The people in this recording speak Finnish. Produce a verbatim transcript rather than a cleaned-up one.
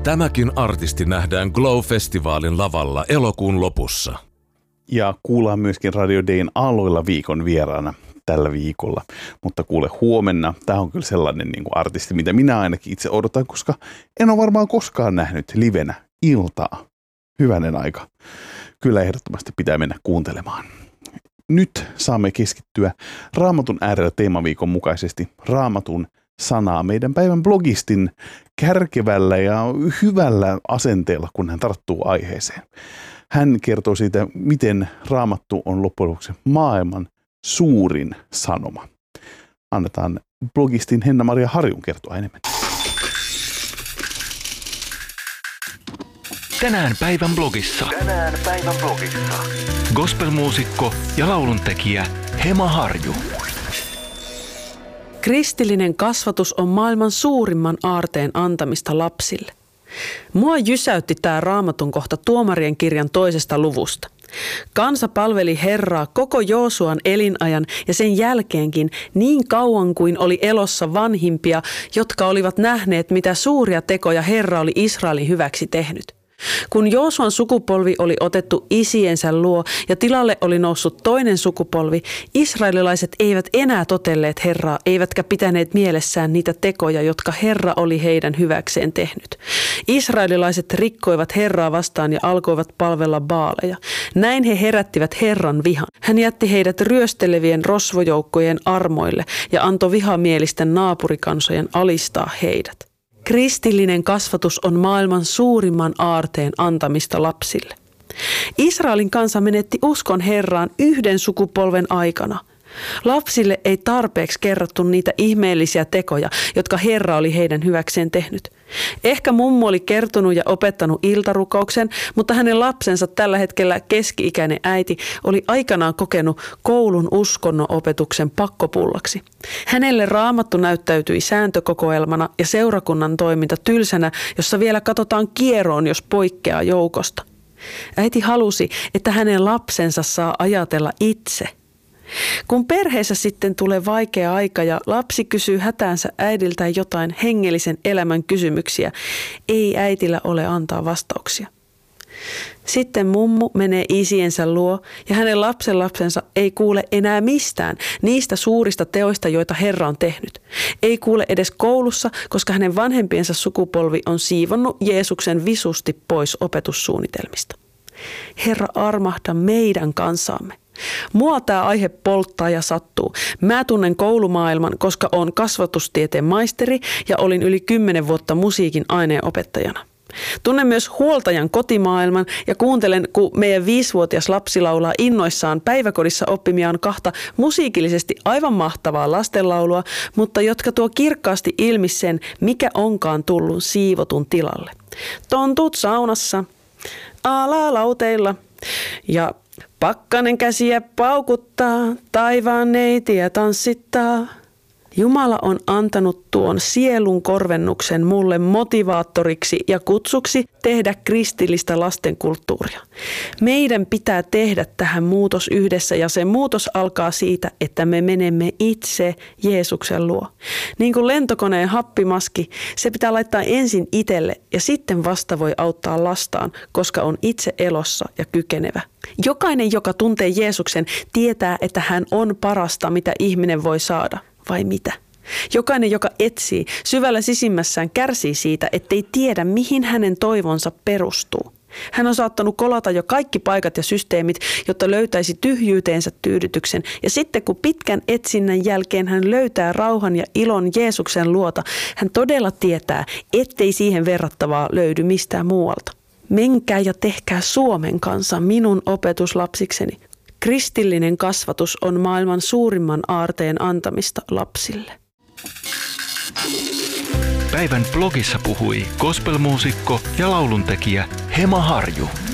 Tämäkin artisti nähdään Glow-festivaalin lavalla elokuun lopussa. Ja kuullaan myöskin Radio Dayn aloilla viikon vieraana tällä viikolla. Mutta kuule huomenna, tämä on kyllä sellainen niin kuin artisti, mitä minä ainakin itse odotan, koska en ole varmaan koskaan nähnyt livenä iltaa. Hyvänen aika. Kyllä ehdottomasti pitää mennä kuuntelemaan. Nyt saamme keskittyä Raamatun äärellä teemaviikon mukaisesti Raamatun sanaa meidän päivän blogistin kärkevällä ja hyvällä asenteella, kun hän tarttuu aiheeseen. Hän kertoo siitä, miten Raamattu on loppujen lopuksi maailman suurin sanoma. Annetaan blogistin Henna-Maria Harjun kertoa enemmän. Tänään päivän blogissa. Tänään päivän blogissa. Gospelmuusikko ja lauluntekijä Hema Harju. Kristillinen kasvatus on maailman suurimman aarteen antamista lapsille. Mua jysäytti tämä Raamatun kohta Tuomarien kirjan toisesta luvusta. Kansa palveli Herraa koko Joosuan elinajan ja sen jälkeenkin niin kauan kuin oli elossa vanhimpia, jotka olivat nähneet, mitä suuria tekoja Herra oli Israelin hyväksi tehnyt. Kun Joosuan sukupolvi oli otettu isiensä luo ja tilalle oli noussut toinen sukupolvi, israelilaiset eivät enää totelleet Herraa, eivätkä pitäneet mielessään niitä tekoja, jotka Herra oli heidän hyväkseen tehnyt. Israelilaiset rikkoivat Herraa vastaan ja alkoivat palvella baaleja. Näin he herättivät Herran vihan. Hän jätti heidät ryöstelevien rosvojoukkojen armoille ja antoi vihamielisten naapurikansojen alistaa heidät. Kristillinen kasvatus on maailman suurimman aarteen antamista lapsille. Israelin kansa menetti uskon Herraan yhden sukupolven aikana. Lapsille ei tarpeeksi kerrottu niitä ihmeellisiä tekoja, jotka Herra oli heidän hyväkseen tehnyt. Ehkä mummu oli kertonut ja opettanut iltarukouksen, mutta hänen lapsensa tällä hetkellä keski-ikäinen äiti oli aikanaan kokenut koulun uskonnon-opetuksen pakkopullaksi. Hänelle Raamattu näyttäytyi sääntökokoelmana ja seurakunnan toiminta tylsänä, jossa vielä katsotaan kieroon, jos poikkeaa joukosta. Äiti halusi, että hänen lapsensa saa ajatella itse. Kun perheessä sitten tulee vaikea aika ja lapsi kysyy hätäänsä äidiltään jotain hengellisen elämän kysymyksiä, ei äitillä ole antaa vastauksia. Sitten mummu menee isiensä luo ja hänen lapsenlapsensa ei kuule enää mistään niistä suurista teoista, joita Herra on tehnyt. Ei kuule edes koulussa, koska hänen vanhempiensa sukupolvi on siivonnut Jeesuksen visusti pois opetussuunnitelmista. Herra, armahda meidän kansaamme. Mua tämä aihe polttaa ja sattuu. Mä tunnen koulumaailman, koska olen kasvatustieteen maisteri ja olin yli kymmenen vuotta musiikin aineenopettajana. Tunnen myös huoltajan kotimaailman ja kuuntelen, kun meidän viisivuotias lapsi laulaa innoissaan päiväkodissa oppimiaan kahta musiikillisesti aivan mahtavaa lastenlaulua, mutta jotka tuo kirkkaasti ilmi sen, mikä onkaan tullut siivotun tilalle. Tontut saunassa, alalauteilla ja pakkanen käsiä paukuttaa, taivaan neitiä tanssittaa. Jumala on antanut tuon sielun korvennuksen mulle motivaattoriksi ja kutsuksi tehdä kristillistä lastenkulttuuria. Meidän pitää tehdä tähän muutos yhdessä ja se muutos alkaa siitä, että me menemme itse Jeesuksen luo. Niin kuin lentokoneen happimaski, se pitää laittaa ensin itselle ja sitten vasta voi auttaa lastaan, koska on itse elossa ja kykenevä. Jokainen, joka tuntee Jeesuksen, tietää, että hän on parasta, mitä ihminen voi saada. Vai mitä? Jokainen, joka etsii, syvällä sisimmässään kärsii siitä, ettei tiedä, mihin hänen toivonsa perustuu. Hän on saattanut kolata jo kaikki paikat ja systeemit, jotta löytäisi tyhjyyteensä tyydytyksen. Ja sitten kun pitkän etsinnän jälkeen hän löytää rauhan ja ilon Jeesuksen luota, hän todella tietää, ettei siihen verrattavaa löydy mistään muualta. Menkää ja tehkää Suomen kanssa minun opetuslapsikseni. Kristillinen kasvatus on maailman suurimman aarteen antamista lapsille. Päivän blogissa puhui gospelmuusikko ja lauluntekijä Hema Harju.